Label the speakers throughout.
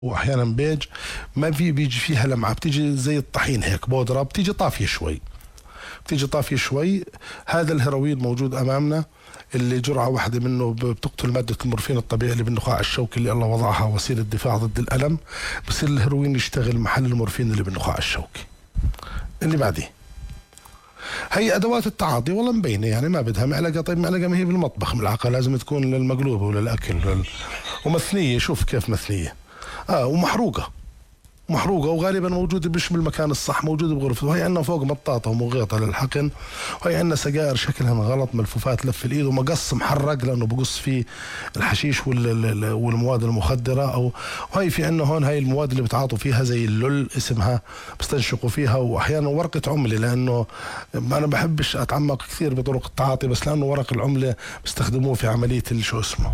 Speaker 1: واحيانا بيج ما بيجي فيها لمعه، بتيجي زي الطحين هيك بودره، بتيجي طافيه شوي، بتيجي طافيه شوي. هذا الهيروين موجود امامنا، اللي جرعه واحده منه بتقتل ماده المورفين الطبيعي اللي بالنخاع الشوكي اللي الله وضعها وسيله دفاع ضد الالم. بصير الهيروين يشتغل محل المورفين اللي بالنخاع الشوكي. اللي بعديه هي ادوات التعاطي، والله مبينه يعني ما بدها معلقه. طيب معلقه ما هي بالمطبخ، ملعقه لازم تكون للمقلوبه وللاكل ومثنيه. شوف كيف مثنيه، ومحروقه وغالبا موجوده مش بالمكان الصح، موجوده بغرفته. وهي عندنا فوق مطاطه ومغيطه للحقن، وهي عندنا سجائر شكلها غلط ملفوفات لف الايد، ومقص محرق لانه بقص فيه الحشيش والمواد المخدره. وهي في عندنا هون هاي المواد اللي بتعاطوا فيها زي اللول اسمها، بستنشقوا فيها. واحيانا ورقه عمله، لانه انا بحبش اتعمق كثير بطرق التعاطي، بس لانه ورق العمله بيستخدموه في عمليه شو اسمه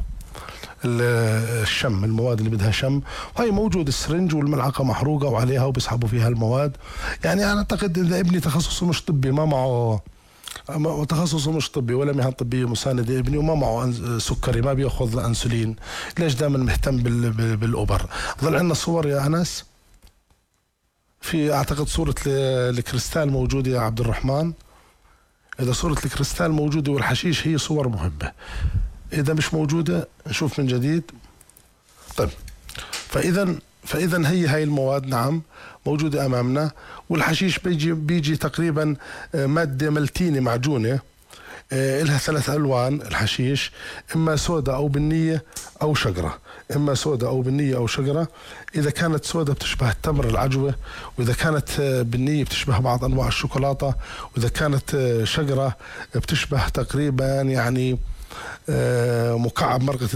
Speaker 1: الشم، المواد اللي بدها شم. وهي موجود السرنج والملعقه محروقه وعليها وبيسحبوا فيها المواد. يعني انا اعتقد اذا ابني تخصصه مش طبي، ما معه تخصصه مش طبي ولا مهن طبيه مسانده ابني، وما معه سكري، ما بياخذ انسولين، ليش دائما مهتم بالاوبر؟ ظل عندنا صور يا انس، في اعتقد صوره الكريستال موجوده يا عبد الرحمن. اذا صوره الكريستال موجوده والحشيش، هي صور مهمه. إذا مش موجودة نشوف من جديد. طيب فإذا هي المواد نعم موجودة أمامنا. والحشيش بيجي تقريبا مادة ملتينة معجونة، إلها 3 ألوان الحشيش، إما سوداء أو بنية أو شجرة، إما سوداء أو بنية أو شجرة. إذا كانت سوداء بتشبه التمر العجوة، وإذا كانت بنية بتشبه بعض أنواع الشوكولاتة، وإذا كانت شجرة بتشبه تقريبا يعني مكعب مرقة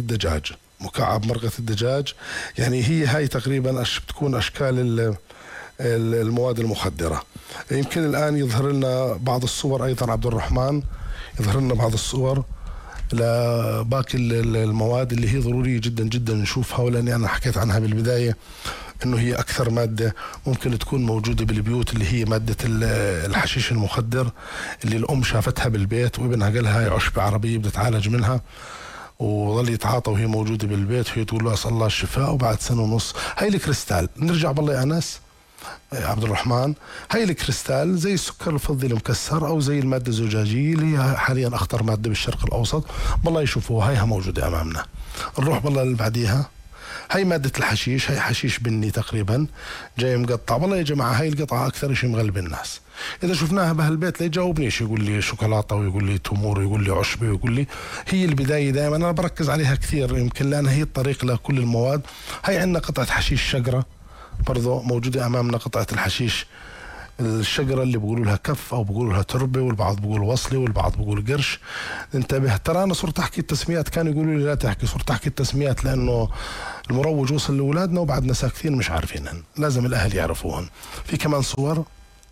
Speaker 1: الدجاج. يعني هي هاي تقريبا بتكون أشكال المواد المخدرة. يمكن الآن يظهر لنا بعض الصور أيضا عبد الرحمن، يظهر لنا بعض الصور لباقي المواد اللي هي ضرورية جدا جدا نشوفها، ولأني أنا حكيت عنها بالبداية إنه هي أكثر مادة ممكن تكون موجودة بالبيوت، اللي هي مادة الحشيش المخدر، اللي الأم شافتها بالبيت وابنها قال لها هاي عشبة عربية بتتعالج منها، وظل يتعاطى وهي موجودة بالبيت، وهي تقول له أسأل الله الشفاء. وبعد 1.5 سنة هاي الكريستال، نرجع بالله يا أنس عبد الرحمن، هاي الكريستال زي السكر الفضي المكسر أو زي المادة الزجاجية اللي هي حاليا أخطر مادة بالشرق الأوسط. بالله يشوفوها، هايها موجودة أمامنا. نروح بالله اللي بعديها، هاي مادة الحشيش، هاي حشيش بني تقريبا جاي مقطع. والله يا جماعة هاي القطعة أكثر شيء مغلب الناس. إذا شفناها بهالبيت لا يجاوبنيش، يقول لي شوكولاتة ويقول لي تمور ويقول لي عشبة ويقول لي. هي البداية دائما أنا بركز عليها كثير، يمكن لأنها هي الطريق لكل المواد. هاي عندنا قطعة حشيش شجرة برضو موجودة أمامنا، قطعة الحشيش الشجرة اللي بيقولوا لها كف أو بيقولوا لها تربة، والبعض بيقول وصلة والبعض بيقول قرش. انتبه، ترى أنا صرت أحكي التسميات، كانوا يقولوا لي لا تحكي، صرت أحكي التسميات لأنه المروج وصل لأولادنا وبعدنا ساكتين مش عارفينهن، لازم الأهل يعرفوهن. في كمان صور.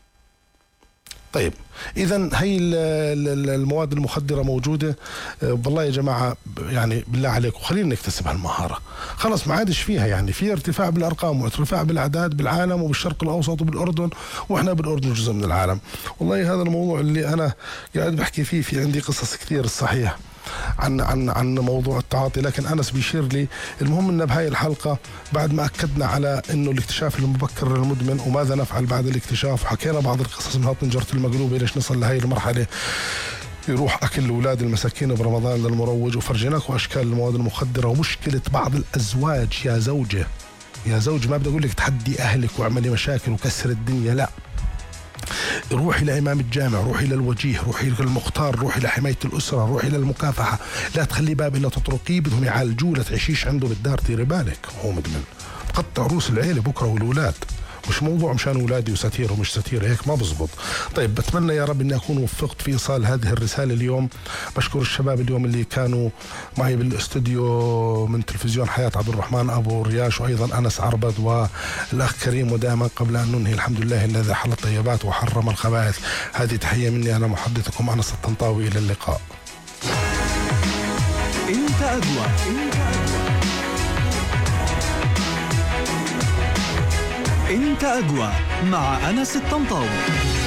Speaker 1: طيب إذا هي المواد المخدرة موجودة. والله يا جماعة يعني بالله عليكم خلينا نكتسب هالمهارة، خلص ما عادش فيها. يعني في ارتفاع بالأرقام وارتفاع بالأعداد بالعالم وبالشرق الأوسط وبالأردن، وإحنا بالأردن جزء من العالم. والله هذا الموضوع اللي أنا قاعد بحكي فيه، في عندي قصص كثير الصحيح عن موضوع التعاطي، لكن أنس بيشير لي. المهم إن بهاي الحلقة بعد ما أكدنا على إنه الاكتشاف المبكر للمدمن وماذا نفعل بعد الاكتشاف، وحكينا بعض القصص من طنجرة المقلوبة ليش نصل لهي المرحلة يروح أكل الأولاد المساكين برمضان للمروج، وفرجيناكم أشكال المواد المخدرة ومشكلة بعض الأزواج. يا زوج ما بدي أقول لك تحدي أهلك واعملي مشاكل وكسر الدنيا، لا، روحي لإمام الجامع، روحي للوجيه، روحي للمختار، روحي لحماية الأسرة، روحي للمكافحة. لا تخلي باب إلا تطرقيه، بدهم يعالجوه، لا تعيشيش عنده بالدار، ديري بالك هو مدمن، قطع روس العيلة بكرة والأولاد. مش موضوع مشان أولادي وستير ومش ستير، هيك ما بزبط. طيب بتمنى يا رب إني أكون وفقت في إيصال هذه الرسالة اليوم. بشكر الشباب اليوم اللي كانوا معي بالاستوديو من تلفزيون حياة عبد الرحمن أبو رياش، وأيضا أنس عربد والأخ كريم. ودائما قبل أن ننهي الحمد لله الذي حل الطيبات وحرم الخبائث. هذه تحية مني أنا محدثكم أنس الطنطاوي، إلى اللقاء.
Speaker 2: انت أدوى. انت أدوى مع أنس الطنطاوي.